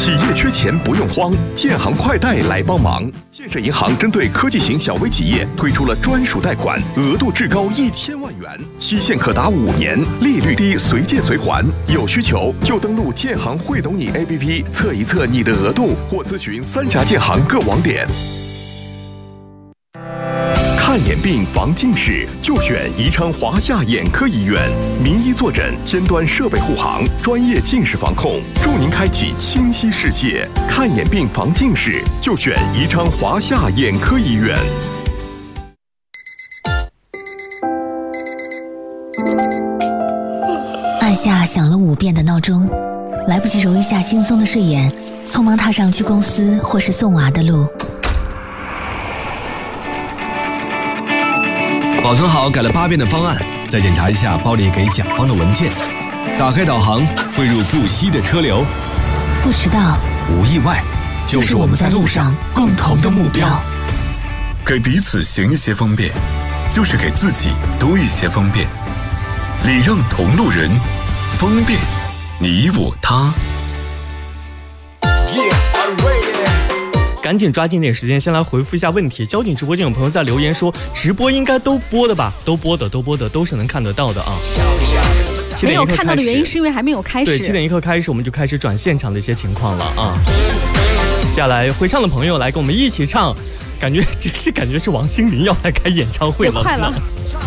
企业缺钱不用慌，建行快贷来帮忙。建设银行针对科技型小微企业推出了专属贷款，额度至高1000万元，期限可达5年，利率低，随借随还。有需求就登录建行会懂你 APP 测一测你的额度，或咨询3家建行各网点。看眼病防近视，就选宜昌华夏眼科医院，名医坐诊，尖端设备护航，专业近视防控，助您开启清晰视线。看眼病防近视，就选宜昌华夏眼科医院。 按下响了5遍的闹钟，来不及揉一下惺忪的睡眼，匆忙踏上去公司或是送娃的路。 保存好改了8遍的方案，再检查一下包里给甲方的文件。打开导航，汇入不息的车流。 不迟到， 无意外，就是我们在路上共同的目标。 给彼此行一些方便，就是给自己多一些方便。礼让同路人，方便你我他。 赶紧抓紧点时间，先来回复一下问题。交警直播间有朋友在留言说，直播应该都播的吧？都播的，都是能看得到的啊。 没有看到的原因是因为还没有开始。 对，7点1刻开始，我们就开始转现场的一些情况了啊。接下来会唱的朋友来跟我们一起唱，感觉是王心凌要来开演唱会了。 快了。